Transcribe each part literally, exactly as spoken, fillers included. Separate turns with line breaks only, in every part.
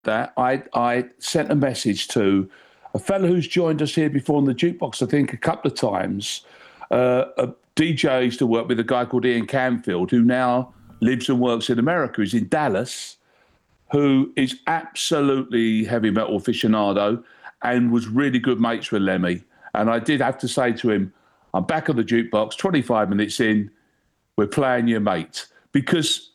that, I I sent a message to a fellow who's joined us here before on the jukebox, I think, a couple of times. Uh, a D J I used to work with, a guy called Ian Canfield, who now lives and works in America. He's in Dallas, who is absolutely heavy metal aficionado and was really good mates with Lemmy. And I did have to say to him, I'm back on the jukebox, twenty-five minutes in, we're playing your mate. Because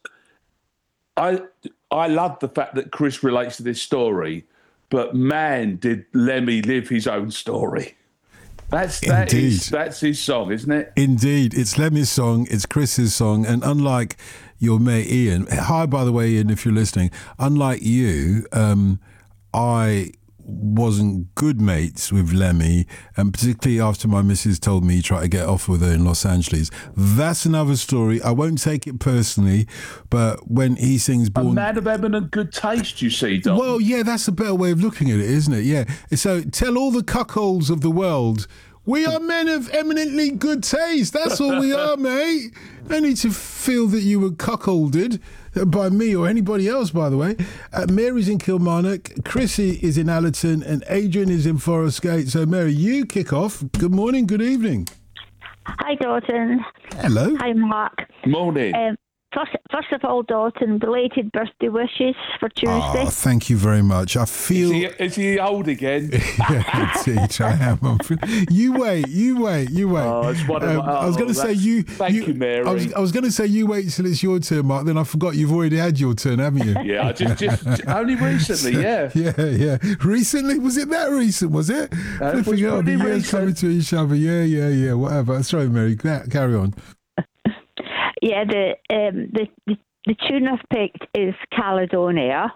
I I love the fact that Chris relates to this story, but man, did Lemmy live his own story. That's that is, that's his song, isn't it?
Indeed. It's Lemmy's song, it's Chris's song, and unlike your mate Ian, hi by the way Ian, if you're listening, unlike you, um, I wasn't good mates with Lemmy, and particularly after my missus told me he tried to get off with her in Los Angeles. That's another story. I won't take it personally, but when he sings Born...
A man of eminent good taste, you see, Don.
Well, yeah, that's a better way of looking at it, isn't it? Yeah. So tell all the cuckolds of the world, we are men of eminently good taste. That's all we are, mate. No need to feel that you were cuckolded by me or anybody else, by the way. Uh, Mary's in Kilmarnock, Chrissy is in Allerton, and Adrian is in Forest Gate. So, Mary, you kick off. Good morning, good evening.
Hi, Dalton.
Hello.
Hi, Mark.
Morning.
Um, first, first of all, Dalton, belated birthday wishes for Tuesday.
Oh, thank you very much. I feel...
Is he, is he old again?
Yeah, indeed, I am. I'm feel... You wait, you wait, you wait.
Oh, it's one of
um,
my, oh,
I was going to say you...
Thank you,
you
Mary.
I was, I was going to say you wait till it's your turn, Mark, then I forgot you've already had your turn, haven't you?
Yeah, I just, just only recently, yeah.
Yeah, yeah. Recently? Was it that recent, was it?
Uh, it was
Flipping out, the
pretty
years
recent.
coming to each other. Yeah, yeah, yeah, whatever. Sorry, Mary, carry on.
Yeah, the, um, the the the tune I've picked is Caledonia.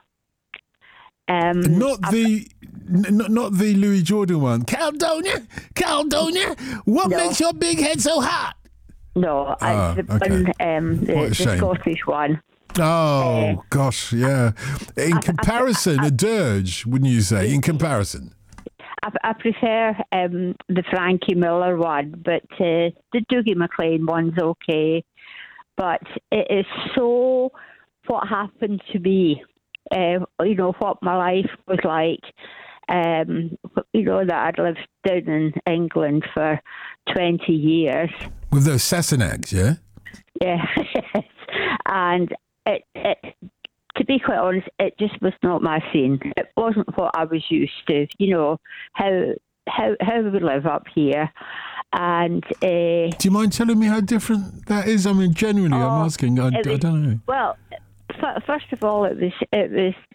Um,
Not the... N- not the Louis Jordan one. Caledonia, Caledonia. What
No.
makes your big head so hot?
no,
Ah,
it's the,
okay.
one, um, the,
What a
the
shame.
Scottish one.
Oh
Uh,
gosh, yeah. In
I-
comparison,
I- I-
a dirge, wouldn't you say? In comparison,
I, I prefer um, the Frankie Miller one, but uh, the Dougie MacLean one's okay. But it is so what happened to me, uh, you know, what my life was like. Um, you know, that I'd lived down in England for twenty years.
with those Sassenachs, yeah.
Yeah. And it, it, to be quite honest, it just was not my scene. It wasn't what I was used to, you know, how how how we live up here. And uh,
Do you mind telling me how different that is? I mean, genuinely,
Oh,
I'm asking. I,
it
I
was-
don't know.
well, f- first of all, it was it was